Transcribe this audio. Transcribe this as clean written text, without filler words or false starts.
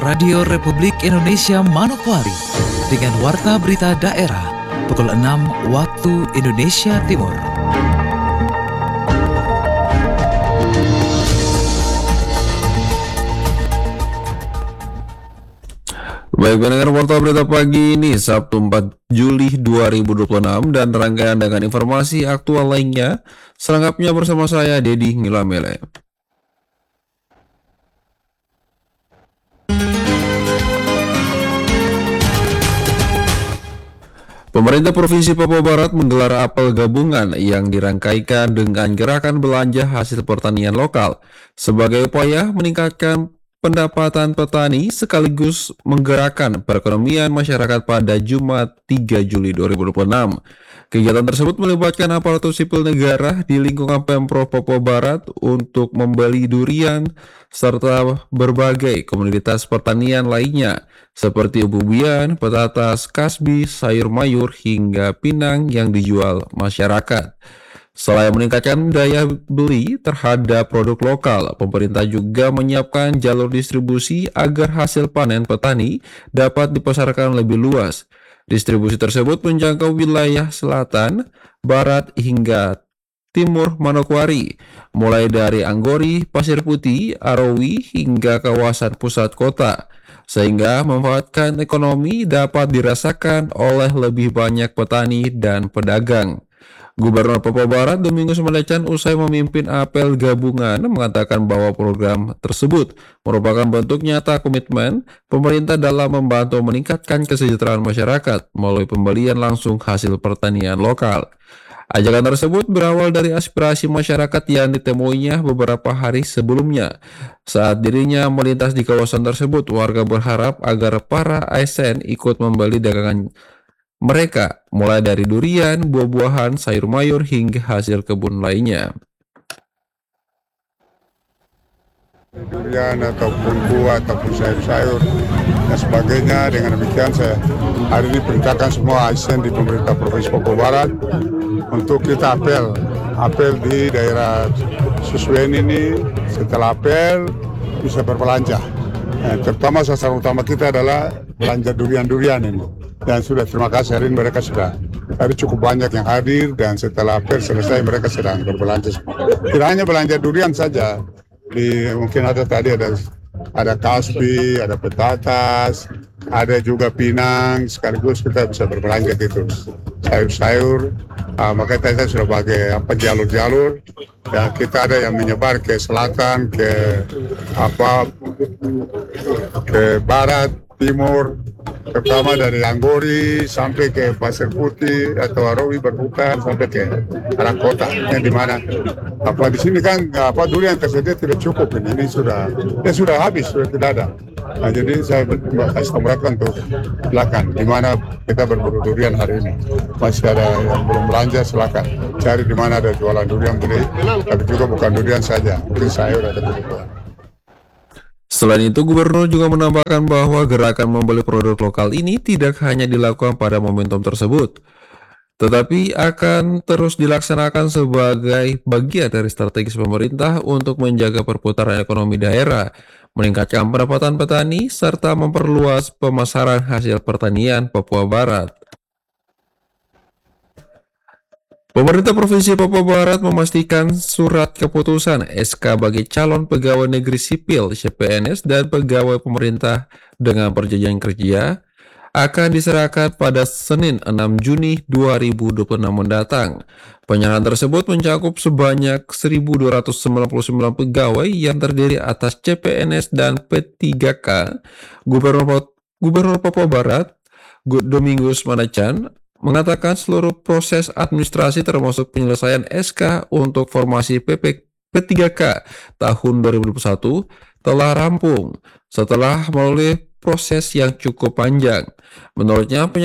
Radio Republik Indonesia Manokwari dengan Warta Berita Daerah pukul 6 waktu Indonesia Timur. Baik pendengar Warta Berita pagi ini Sabtu 4 Juli 2026 dan rangkaian dengan informasi aktual lainnya selengkapnya bersama saya Dedi Ngilamele. Pemerintah Provinsi Papua Barat menggelar apel gabungan yang dirangkaikan dengan gerakan belanja hasil pertanian lokal sebagai upaya meningkatkan pendapatan petani sekaligus menggerakkan perekonomian masyarakat pada Jumat 3 Juli 2026. Kegiatan tersebut melibatkan aparatur sipil negara di lingkungan Pemprov Papua Barat untuk membeli durian serta berbagai komoditas pertanian lainnya seperti ubi-ubian, petatas, kasbi, sayur mayur hingga pinang yang dijual masyarakat. Selain meningkatkan daya beli terhadap produk lokal, pemerintah juga menyiapkan jalur distribusi agar hasil panen petani dapat dipasarkan lebih luas. Distribusi tersebut menjangkau wilayah selatan, barat hingga timur Manokwari, mulai dari Anggori, Pasir Putih, Arawi hingga kawasan pusat kota, sehingga memanfaatkan ekonomi dapat dirasakan oleh lebih banyak petani dan pedagang. Gubernur Papua Barat Domingus Monarchan usai memimpin apel gabungan mengatakan bahwa program tersebut merupakan bentuk nyata komitmen pemerintah dalam membantu meningkatkan kesejahteraan masyarakat melalui pembelian langsung hasil pertanian lokal. Ajakan tersebut berawal dari aspirasi masyarakat yang ditemuinya beberapa hari sebelumnya. Saat dirinya melintas di kawasan tersebut, warga berharap agar para ASN ikut membeli dagangan mereka, mulai dari durian, buah-buahan, sayur mayur, hingga hasil kebun lainnya. Durian ataupun buah ataupun sayur-sayur dan sebagainya. Dengan demikian saya hari ini perintahkan semua ASN di pemerintah Provinsi Papua Barat untuk kita apel di daerah Susuen ini. Setelah apel bisa berbelanja. Terutama sasaran utama kita adalah belanja durian-durian ini. Dan sudah terima kasih hari ini mereka sudah cukup banyak yang hadir dan setelah apel selesai mereka sedang berbelanja semua. Tidak hanya belanja durian saja, mungkin ada kasbi, ada petatas, ada juga pinang, sekaligus kita bisa berbelanja gitu sayur-sayur. Makanya kita sudah pakai jalur-jalur dan kita ada yang menyebar ke selatan, ke barat, timur, terutama dari Anggori sampai ke Pasir Putih atau Arawi berbuka sampai ke arah kota. Di mana di sini kan durian tersedia tidak cukup ini sudah habis, sudah tidak ada. Nah, jadi saya kasih tahu mereka untuk silakan di mana kita berburu durian hari ini. Masih ada yang belum belanja, silakan cari di mana ada jualan durian beli, tapi juga bukan durian saja, mungkin sayur atau buah. Selain itu, Gubernur juga menambahkan bahwa gerakan membeli produk lokal ini tidak hanya dilakukan pada momentum tersebut, tetapi akan terus dilaksanakan sebagai bagian dari strategi pemerintah untuk menjaga perputaran ekonomi daerah, meningkatkan pendapatan petani, serta memperluas pemasaran hasil pertanian Papua Barat. Pemerintah Provinsi Papua Barat memastikan surat keputusan SK bagi calon pegawai negeri sipil CPNS dan pegawai pemerintah dengan perjanjian kerja akan diserahkan pada Senin 6 Juni 2026 mendatang. Penyerahan tersebut mencakup sebanyak 1.299 pegawai yang terdiri atas CPNS dan P3K. Gubernur Papua Barat Domingus Monarchan mengatakan seluruh proses administrasi termasuk penyelesaian SK untuk formasi P3K tahun 2021 telah rampung setelah melalui proses yang cukup panjang. Menurutnya,